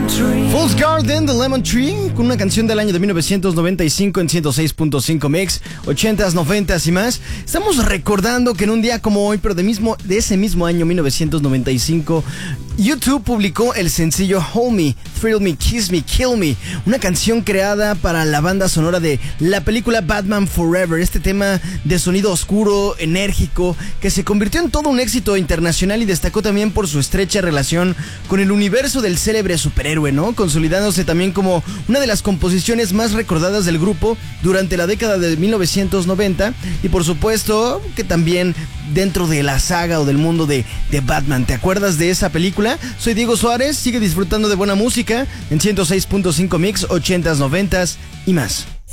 Fool's Garden de Lemon Tree, con una canción del año de 1995 en 106.5 Mix, 80s, 90s y más. Estamos recordando que en un día como hoy, pero de ese mismo año, 1995, YouTube publicó el sencillo Hold Me, Thrill Me, Kiss Me, Kill Me, una canción creada para la banda sonora de la película Batman Forever. Este tema de sonido oscuro, enérgico, que se convirtió en todo un éxito internacional y destacó también por su estrecha relación con el universo del célebre superhéroe, ¿no? Consolidándose también como una de las composiciones más recordadas del grupo durante la década de 1990 y por supuesto que también dentro de la saga o del mundo de Batman. ¿Te acuerdas de esa película? Soy Diego Suárez, sigue disfrutando de buena música en 106.5 Mix, 80s, 90s y más.